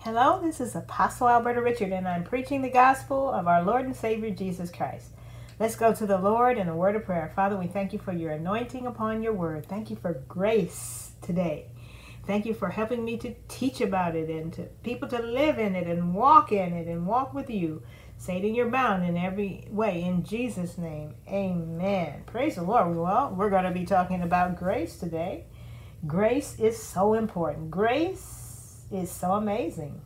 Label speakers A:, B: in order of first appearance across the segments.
A: Hello, this is Apostle Alberta Richard, and I'm preaching the gospel of our Lord and Savior Jesus Christ. Let's go to the Lord in a word of prayer. Father, we thank you for your anointing upon your word. Thank you for grace today. Thank you for helping me to teach about it and to people to live in it and walk with you. Satan, you're bound in every way. In Jesus' name, amen. Praise the Lord. Well, we're going to be talking about grace today. Grace is so important. Grace is so amazing.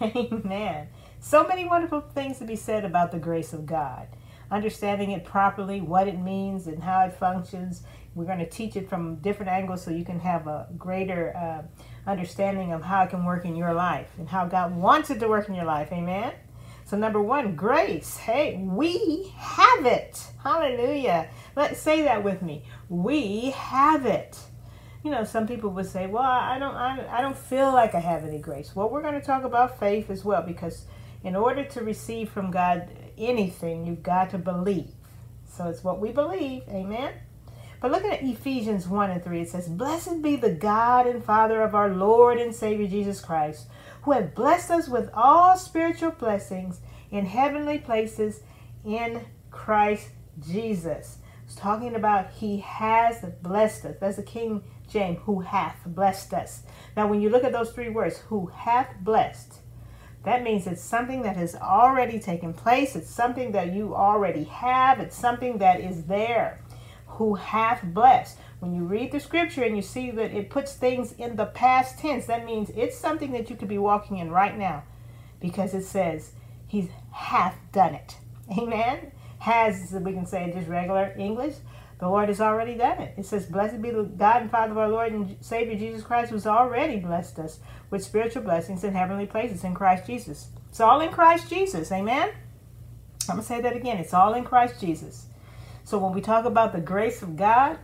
A: Amen. So many wonderful things to be said about the grace of God. Understanding it properly, what it means and how it functions. We're going to teach it from different angles so you can have a greater understanding of how it can work in your life and how God wants it to work in your life. Amen. So number one, grace. Hey, we have it. Hallelujah. Let's say that with me. We have it. You know, some people would say, well, I don't feel like I have any grace. Well, we're going to talk about faith as well, because in order to receive from God anything, you've got to believe. So it's what we believe. Amen. But look at Ephesians 1 and 3. It says, "Blessed be the God and Father of our Lord and Savior Jesus Christ, who hath blessed us with all spiritual blessings in heavenly places in Christ Jesus." It's talking about he has blessed us. That's the King James, who hath blessed us. Now, when you look at those three words, who hath blessed, that means it's something that has already taken place. It's something that you already have. It's something that is there. Who hath blessed. When you read the scripture and you see that it puts things in the past tense, that means it's something that you could be walking in right now, because it says he hath done it. Amen. Has, we can say just regular English. The Lord has already done it. It says, "Blessed be the God and Father of our Lord and Savior Jesus Christ, who's already blessed us with spiritual blessings in heavenly places in Christ Jesus." It's all in Christ Jesus. Amen. I'm going to say that again. It's all in Christ Jesus. So when we talk about the grace of God,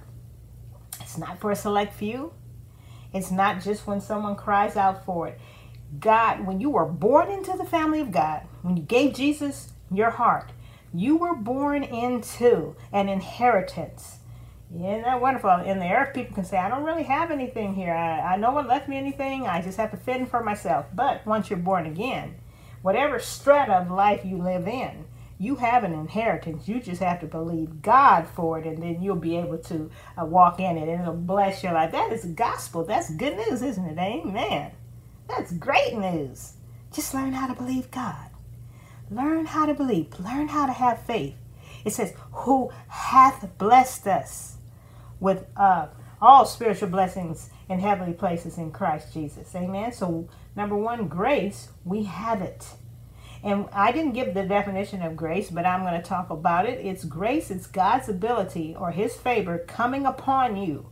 A: it's not for a select few. It's not just when someone cries out for it. God, when you were born into the family of God, when you gave Jesus your heart, you were born into an inheritance. Isn't that wonderful? In the earth, people can say, I don't really have anything here. I no one left me anything. I just have to fend for myself. But once you're born again, whatever strata of life you live in, you have an inheritance. You just have to believe God for it, and then you'll be able to walk in it, and it'll bless your life. That is gospel. That's good news, isn't it? Amen. That's great news. Just learn how to believe God. Learn how to believe. Learn how to have faith. It says, who hath blessed us with all spiritual blessings in heavenly places in Christ Jesus. Amen. So number one, grace, we have it. And I didn't give the definition of grace, but I'm going to talk about it. It's grace. It's God's ability or his favor coming upon you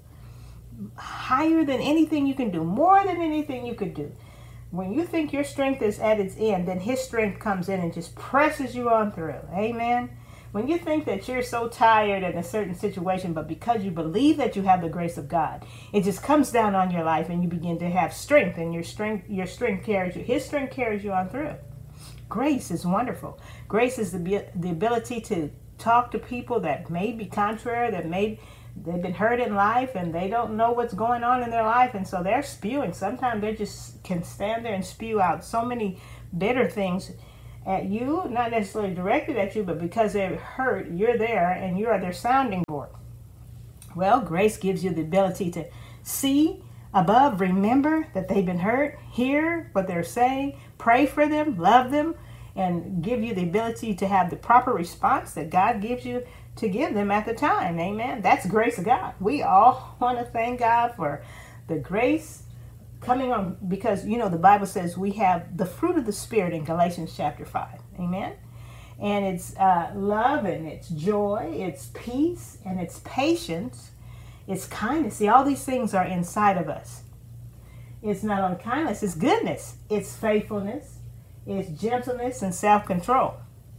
A: higher than anything you can do, more than anything you could do. When you think your strength is at its end, then his strength comes in and just presses you on through. Amen. When you think that you're so tired in a certain situation, but because you believe that you have the grace of God, it just comes down on your life and you begin to have strength, and your strength carries you. His strength carries you on through. Grace is wonderful. Grace is the ability to talk to people that may be contrary, they've been hurt in life and they don't know what's going on in their life, and so they're spewing. Sometimes they just can stand there and spew out so many bitter things at you, not necessarily directed at you, but because they're hurt, you're there and you are their sounding board. Well, grace gives you the ability to see above, remember that they've been hurt, hear what they're saying, pray for them, love them, and give you the ability to have the proper response that God gives you to give them at the time. Amen. That's grace of God. We all want to thank God for the grace coming on, because, you know, the Bible says we have the fruit of the Spirit in Galatians chapter 5. Amen. And it's love, and it's joy, it's peace, and it's patience, it's kindness. See, all these things are inside of us. It's not only kindness, it's goodness, it's faithfulness, it's gentleness and self-control.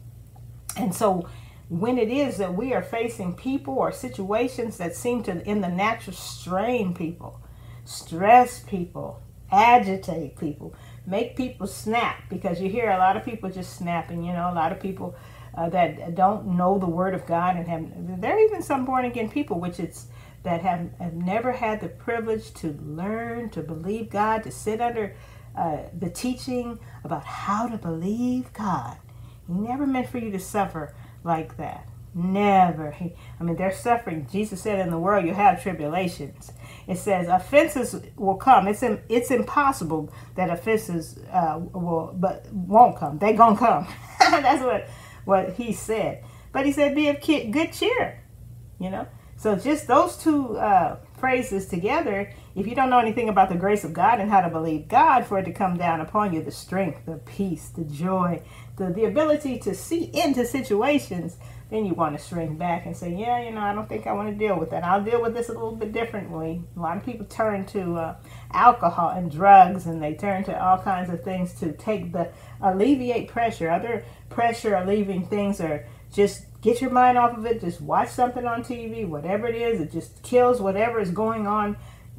A: And so when it is that we are facing people or situations that seem to, in the natural, strain people, stress people, agitate people, make people snap, because you hear a lot of people just snapping, you know, a lot of people that don't know the word of God, and there are even some born again people that have never had the privilege to learn to believe God, to sit under the teaching about how to believe God. He never meant for you to suffer like that. Never. They're suffering. Jesus said, in the world you have tribulations. It says offenses will come. It's impossible that offenses won't come. They're going to come. That's what he said. But he said, be of good cheer. So just those two phrases together, if you don't know anything about the grace of God and how to believe God for it to come down upon you, the strength, the peace, the joy, the ability to see into situations, then you want to shrink back and say, yeah, I don't think I want to deal with that. I'll deal with this a little bit differently. A lot of people turn to alcohol and drugs, and they turn to all kinds of things to alleviate pressure. Other pressure alleviating things are just get your mind off of it. Just watch something on TV, whatever it is. It just kills whatever is going on,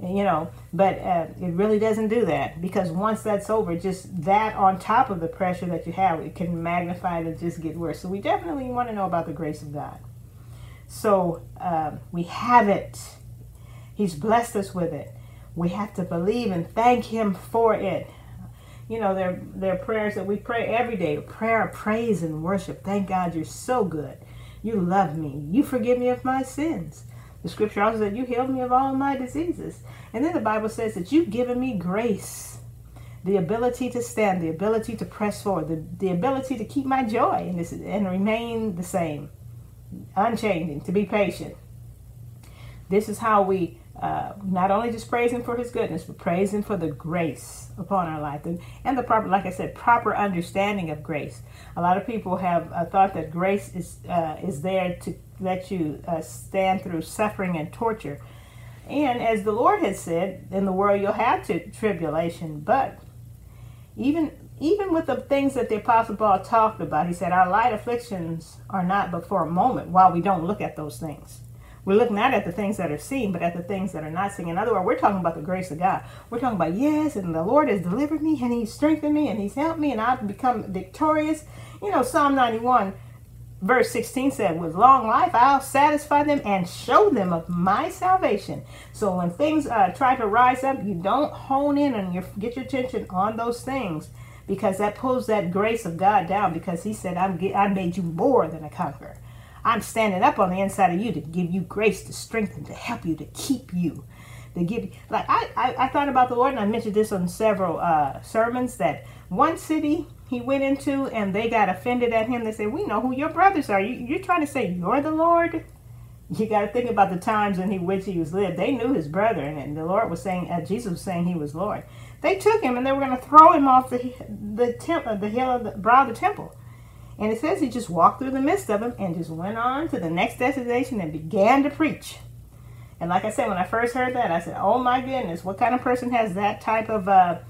A: but it really doesn't do that, because once that's over, just that on top of the pressure that you have, it can magnify it and just get worse. So we definitely want to know about the grace of God. So we have it. He's blessed us with it. We have to believe and thank him for it. There are prayers that we pray every day. A prayer of praise and worship. Thank God you're so good. You love me. You forgive me of my sins. The scripture also said, you healed me of all my diseases. And then the Bible says that you've given me grace, the ability to stand, the ability to press forward, the ability to keep my joy and remain the same, unchanging, to be patient. This is how we not only just praise him for his goodness, but praise him for the grace upon our life and the proper, like I said, proper understanding of grace. A lot of people have thought that grace is there to let you stand through suffering and torture. And as the Lord has said, in the world you'll have tribulation. But even with the things that the Apostle Paul talked about, he said our light afflictions are not but for a moment, while we don't look at those things. We look not at the things that are seen, but at the things that are not seen. In other words, we're talking about the grace of God. We're talking about, yes, and the Lord has delivered me, and he's strengthened me, and he's helped me, and I've become victorious. Psalm 91, verse 16 said, with long life, I'll satisfy them and show them of my salvation. So when things try to rise up, you don't hone in and get your attention on those things, because that pulls that grace of God down, because he said, I made you more than a conqueror. I'm standing up on the inside of you to give you grace, to strengthen, to help you, to keep you, to give you. Like I thought about the Lord, and I mentioned this on several sermons, that one city he went into and they got offended at him. They said, we know who your brothers are. You're trying to say you're the Lord? You got to think about the times in which he was lived. They knew his brother, and the Lord was saying, Jesus was saying he was Lord. They took him and they were going to throw him off the hill of the brow of the temple. And it says he just walked through the midst of them and just went on to the next destination and began to preach. And like I said, when I first heard that, I said, oh my goodness, what kind of person has that type of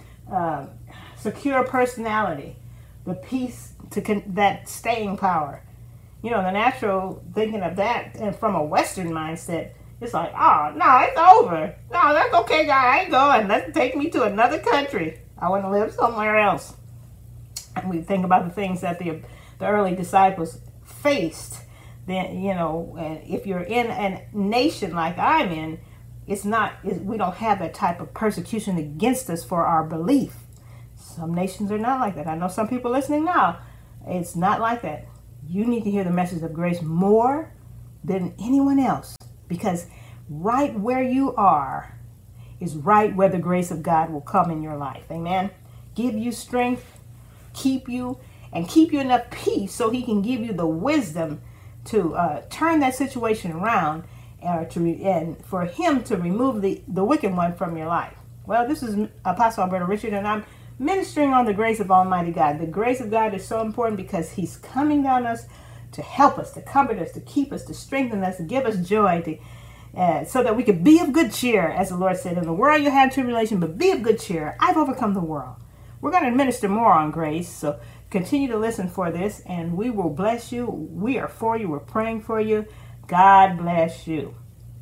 A: secure personality? The peace, that staying power. The natural thinking of that, and from a Western mindset, it's like, oh, no, it's over. No, that's okay, God, I ain't going. Let's take me to another country. I want to live somewhere else. And we think about the things that the early disciples faced. Then, if you're in a nation like I'm in, we don't have that type of persecution against us for our belief. Some nations are not like that. I know some people listening now, it's not like that. You need to hear the message of grace more than anyone else, because right where you are is right where the grace of God will come in your life. Amen. Give you strength, keep you enough peace so he can give you the wisdom to turn that situation around, and for him to remove the wicked one from your life. Well, this is Apostle Alberta Richard, and I'm ministering on the grace of Almighty God. The grace of God is so important because he's coming down us to help us, to comfort us, to keep us, to strengthen us, to give us joy, so that we could be of good cheer. As the Lord said, in the world you have tribulation, but be of good cheer. I've overcome the world. We're going to minister more on grace, so continue to listen for this, and we will bless you. We are for you. We're praying for you. God bless you.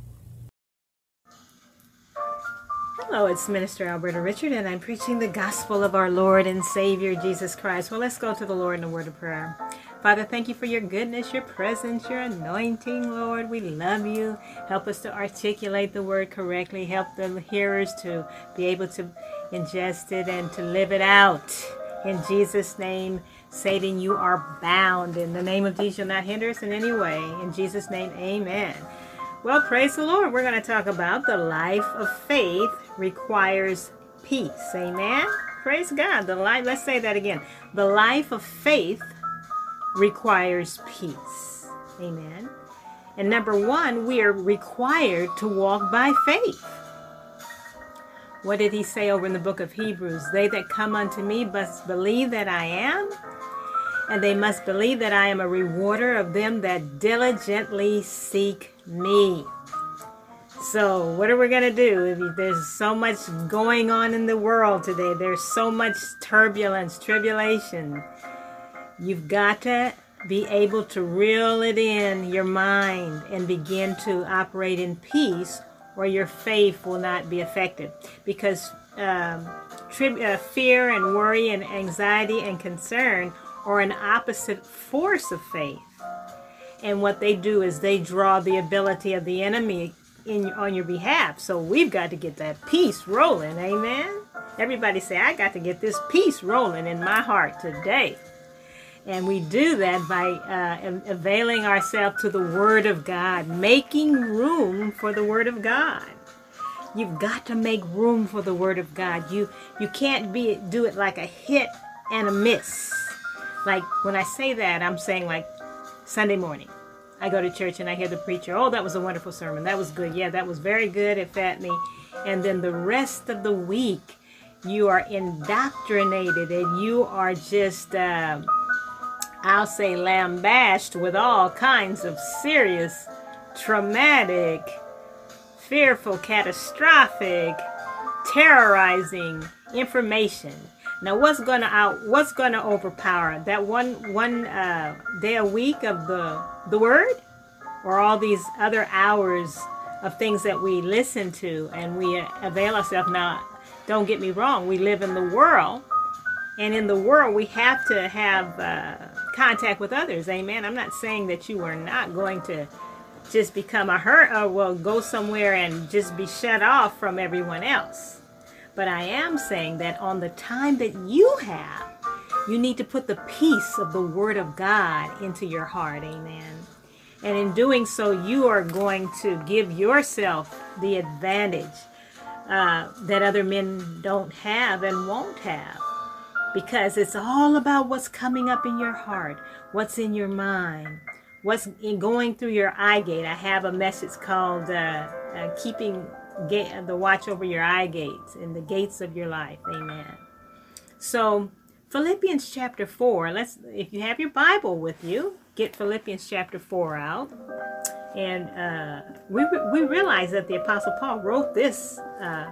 A: Hello, it's Minister Alberta Richard, and I'm preaching the gospel of our Lord and Savior, Jesus Christ. Well, let's go to the Lord in a word of prayer. Father, thank you for your goodness, your presence, your anointing, Lord. We love you. Help us to articulate the word correctly. Help the hearers to be able to ingest it and to live it out. In Jesus' name, Satan, you are bound. In the name of Jesus, you'll not hinder us in any way. In Jesus' name, amen. Well, praise the Lord. We're going to talk about the life of faith requires peace. Amen. Praise God. Let's say that again. The life of faith requires peace. Amen. And number one, we are required to walk by faith. What did he say over in the book of Hebrews? They that come unto me must believe that I am, and they must believe that I am a rewarder of them that diligently seek me. So what are we going to do? There's so much going on in the world today. There's so much turbulence, tribulation. You've got to be able to reel it in your mind and begin to operate in peace, or your faith will not be affected. Because fear and worry and anxiety and concern are an opposite force of faith. And what they do is they draw the ability of the enemy on your behalf. So we've got to get that peace rolling. Amen. Everybody say, I got to get this peace rolling in my heart today. And we do that by availing ourselves to the Word of God, making room for the Word of God. You've got to make room for the Word of God. You can't do it like a hit and a miss. Like when I say that, I'm saying like Sunday morning. I go to church and I hear the preacher, oh, that was a wonderful sermon. That was good. Yeah, that was very good. It fed me. And then the rest of the week, you are indoctrinated and you are just, I'll say, lambasted with all kinds of serious, traumatic, fearful, catastrophic, terrorizing information. Now, what's gonna overpower that one day a week of the Word, or all these other hours of things that we listen to and we avail ourselves? Now, don't get me wrong, we live in the world, and in the world we have to have contact with others. Amen. I'm not saying that you are not going to just become go somewhere and just be shut off from everyone else. But I am saying that on the time that you have, you need to put the peace of the Word of God into your heart. Amen. And in doing so, you are going to give yourself the advantage that other men don't have and won't have. Because it's all about what's coming up in your heart, what's in your mind, what's going through your eye gate. I have a message called Keeping the Watch Over Your Eye Gates and the Gates of Your Life. Amen. So Philippians chapter 4, if you have your Bible with you, get Philippians chapter 4 out. And we realize that the Apostle Paul wrote this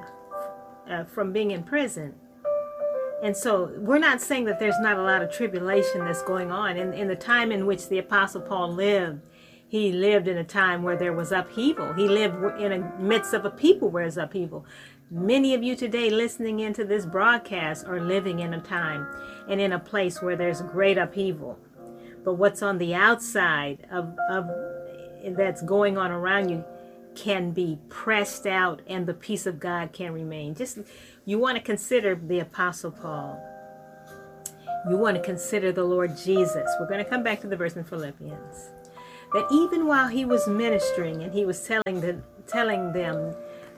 A: from being in prison. And so we're not saying that there's not a lot of tribulation that's going on. In the time in which the Apostle Paul lived, he lived in a time where there was upheaval. He lived in the midst of a people where there's upheaval. Many of you today listening into this broadcast are living in a time and in a place where there's great upheaval. But what's on the outside of that's going on around you can be pressed out, and the peace of God can remain. You want to consider the Apostle Paul. You want to consider the Lord Jesus. We're going to come back to the verse in Philippians. That even while he was ministering and he was telling them,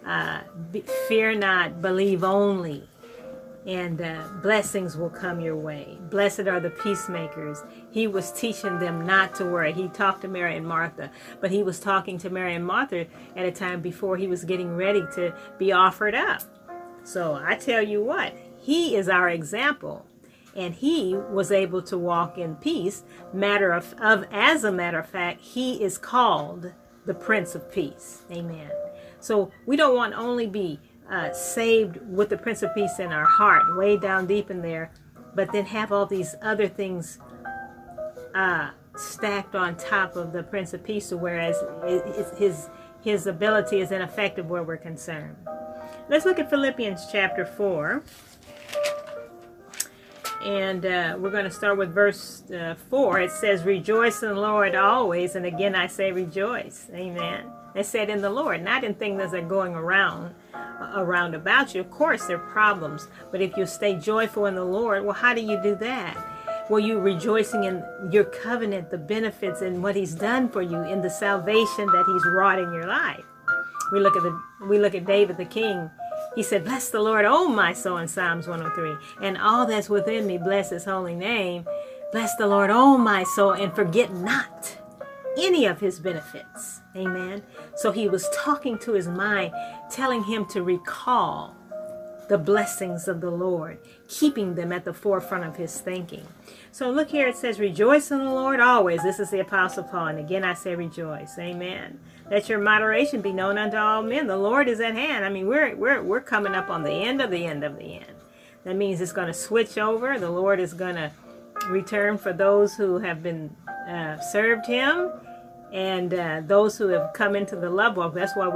A: fear not, believe only, and blessings will come your way. Blessed are the peacemakers. He was teaching them not to worry. He talked to Mary and Martha, but he was talking to Mary and Martha at a time before he was getting ready to be offered up. So I tell you what, he is our example, and he was able to walk in peace. As a matter of fact, he is called the Prince of Peace. Amen. So we don't want to only be saved with the Prince of Peace in our heart, way down deep in there, but then have all these other things stacked on top of the Prince of Peace, whereas his ability is ineffective where we're concerned. Let's look at Philippians chapter 4. And we're going to start with verse 4. It says, rejoice in the Lord always. And again, I say rejoice. Amen. It said in the Lord, not in things that are going around about you. Of course, there are problems. But if you stay joyful in the Lord, well, how do you do that? Well, you're rejoicing in your covenant, the benefits and what he's done for you, in the salvation that he's wrought in your life. We look at David the king. He said, bless the Lord, oh my soul, in Psalms 103. And all that's within me, bless his holy name. Bless the Lord, oh my soul, and forget not any of his benefits. Amen. So he was talking to his mind, telling him to recall the blessings of the Lord, keeping them at the forefront of his thinking. So look here, it says, rejoice in the Lord always. This is the Apostle Paul. And again, I say rejoice. Amen. Let your moderation be known unto all men. The Lord is at hand. I mean, we're coming up on the end of the end of the end. That means it's going to switch over. The Lord is going to return for those who have been served him, and those who have come into the love walk. That's why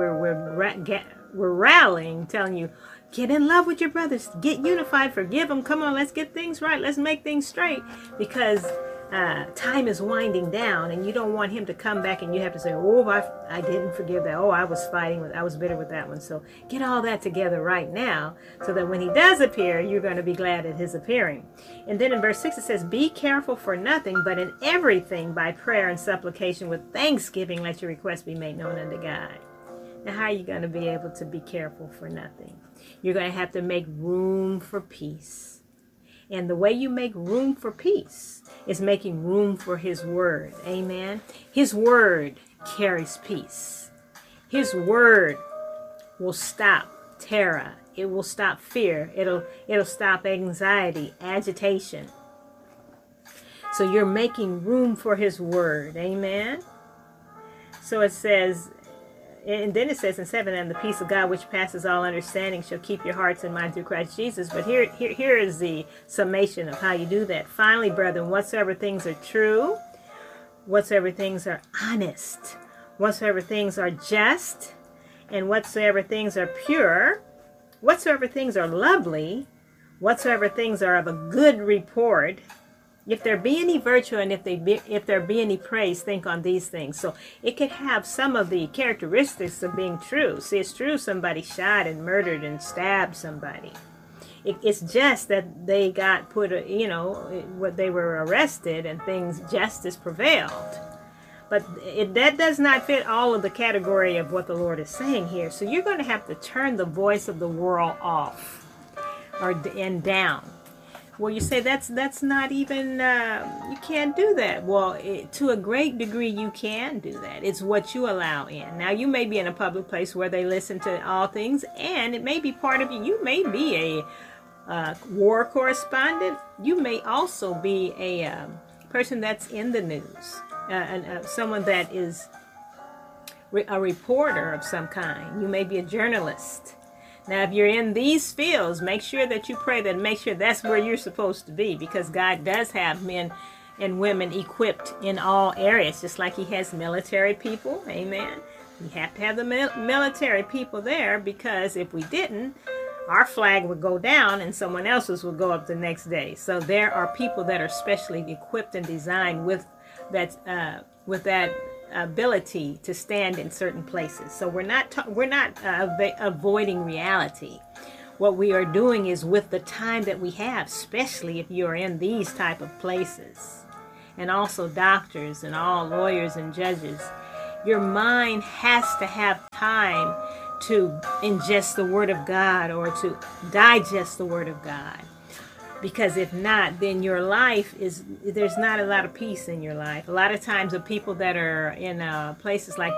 A: we're rallying, telling you, get in love with your brothers, get unified, forgive them. Come on, let's get things right. Let's make things straight, because time is winding down, and you don't want him to come back and you have to say, oh, I didn't forgive that. Oh, I was bitter with that one. So get all that together right now, so that when he does appear, you're going to be glad at his appearing. And then in verse 6 it says, be careful for nothing, but in everything by prayer and supplication with thanksgiving let your requests be made known unto God. Now, how are you going to be able to be careful for nothing? You're going to have to make room for peace. And the way you make room for peace is making room for his word. Amen. His word carries peace. His word will stop terror. It will stop fear. It'll stop anxiety, agitation. So you're making room for his word. Amen. So it says, and then it says in 7, and the peace of God which passes all understanding shall keep your hearts and mind through Christ Jesus. But here is the summation of how you do that. Finally, brethren, whatsoever things are true, whatsoever things are honest, whatsoever things are just, and whatsoever things are pure, whatsoever things are lovely, whatsoever things are of a good report, if there be any virtue and if there be any praise, think on these things. So it could have some of the characteristics of being true. See, it's true somebody shot and murdered and stabbed somebody. It's just that they got what they were arrested and justice prevailed. But that does not fit all of the category of what the Lord is saying here. So you're going to have to turn the voice of the world off and down. Well, you say that's not even, you can't do that. Well, to a great degree, you can do that. It's what you allow in. Now, you may be in a public place where they listen to all things, and it may be part of you. You may be a war correspondent. You may also be a person that's in the news, someone that is a reporter of some kind. You may be a journalist. Now, if you're in these fields, make sure that you pray that, make sure that's where you're supposed to be, because God does have men and women equipped in all areas, just like he has military people. Amen. You have to have the military people there, because if we didn't, our flag would go down and someone else's would go up the next day. So there are people that are specially equipped and designed with that ability to stand in certain places. So we're not avoiding reality. What we are doing is, with the time that we have, especially if you're in these type of places, and also doctors and all lawyers and judges, your mind has to have time to ingest the Word of God, or to digest the Word of God. Because if not, then your life there's not a lot of peace in your life. A lot of times the people that are in places like